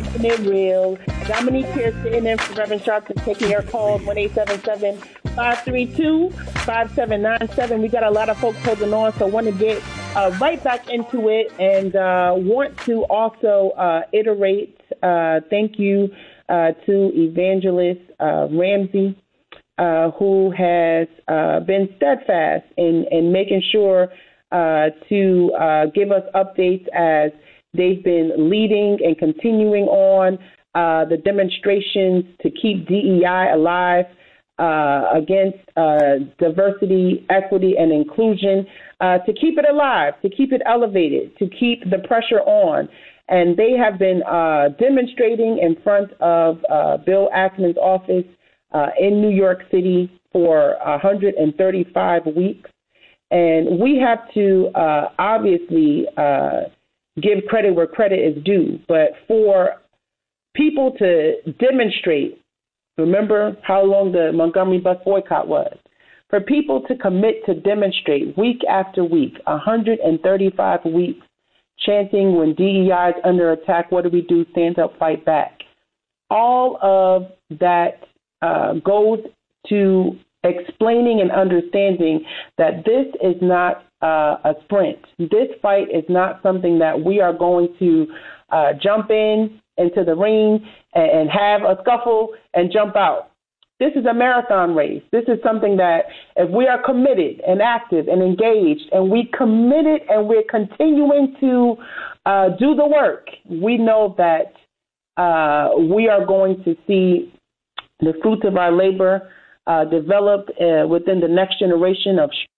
keeping it real. Dominique here sitting in for Reverend Sharpton, taking your calls, 1-877-532-5797. We got a lot of folks holding on, so want to get right back into it and want to also iterate thank you to Evangelist Ramsey, who has been steadfast in making sure to give us updates as they've been leading and continuing on the demonstrations to keep DEI alive against diversity, equity, and inclusion, to keep it alive, to keep it elevated, to keep the pressure on. And they have been demonstrating in front of Bill Ackman's office in New York City for 135 weeks. And we have to obviously give credit where credit is due. But for people to demonstrate, remember how long the Montgomery bus boycott was, for people to commit to demonstrate week after week, 135 weeks, chanting when DEI is under attack, what do we do? Stand up, fight back. All of that goes to explaining and understanding that this is not a sprint. This fight is not something that we are going to jump into the ring and have a scuffle and jump out. This is a marathon race. This is something that if we are committed and active and engaged and we committed and we're continuing to do the work, we know that we are going to see the fruits of our labor developed within the next generation of